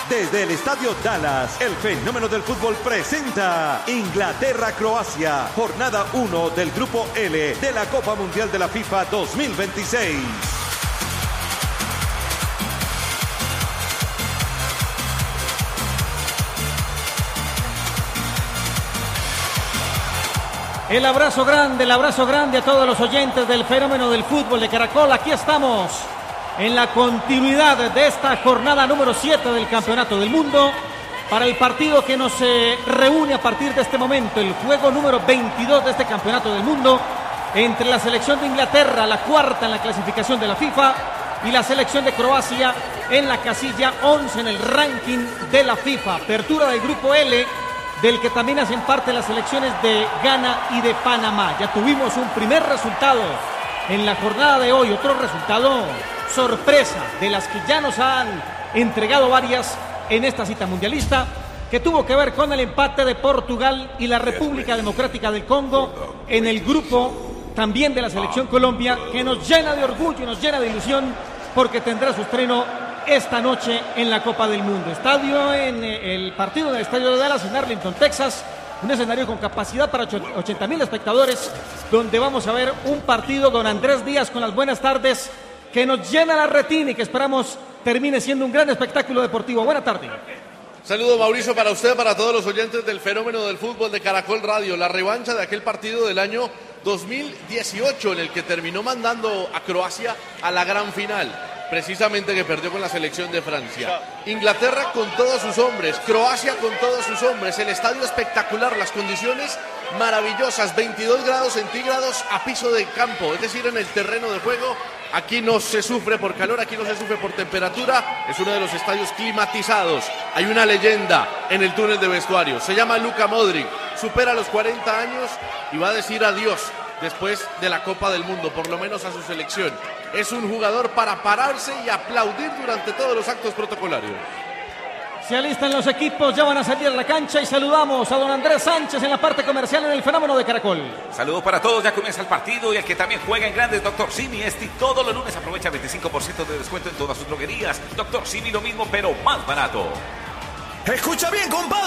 Desde el Estadio Dallas, el fenómeno del fútbol presenta Inglaterra-Croacia, jornada 1 del Grupo L de la Copa Mundial de la FIFA 2026. El abrazo grande a todos los oyentes del fenómeno del fútbol de Caracol. Aquí estamos en la continuidad de esta jornada número 7 del Campeonato del Mundo para el partido que nos reúne a partir de este momento, el juego número 22 de este Campeonato del Mundo entre la selección de Inglaterra, la cuarta en la clasificación de la FIFA, y la selección de Croacia en la casilla 11 en el ranking de la FIFA. Apertura del Grupo L, del que también hacen parte las selecciones de Ghana y de Panamá. Ya tuvimos un primer resultado en la jornada de hoy, otro resultado sorpresa de las que ya nos han entregado varias en esta cita mundialista, que tuvo que ver con el empate de Portugal y la República Democrática del Congo en el grupo también de la selección Colombia, que nos llena de orgullo y nos llena de ilusión porque tendrá su estreno esta noche en la Copa del Mundo. Estadio en el partido del Estadio de Dallas en Arlington, Texas, un escenario con capacidad para 80,000 espectadores, donde vamos a ver un partido. Don Andrés Díaz, con las buenas tardes, que nos llena la retina y que esperamos termine siendo un gran espectáculo deportivo. Buena tarde. Saludo, Mauricio, para usted, para todos los oyentes del fenómeno del fútbol de Caracol Radio. La revancha de aquel partido del año 2018 en el que terminó mandando a Croacia a la gran final, precisamente que perdió con la selección de Francia. Inglaterra con todos sus hombres, Croacia con todos sus hombres, el estadio espectacular, las condiciones maravillosas, 22 grados centígrados a piso de campo, es decir, en el terreno de juego. Aquí no se sufre por calor, aquí no se sufre por temperatura, es uno de los estadios climatizados. Hay una leyenda en el túnel de vestuario, se llama Luka Modric, supera los 40 años y va a decir adiós después de la Copa del Mundo, por lo menos a su selección. Es un jugador para pararse y aplaudir durante todos los actos protocolarios. Se alistan los equipos, ya van a salir a la cancha y saludamos a don Andrés Sánchez en la parte comercial en el fenómeno de Caracol. Saludos para todos, ya comienza el partido y el que también juega en grandes, Dr. Simi. Todos los lunes aprovecha 25% de descuento en todas sus droguerías. Dr. Simi, lo mismo pero más barato. Escucha bien, compadre.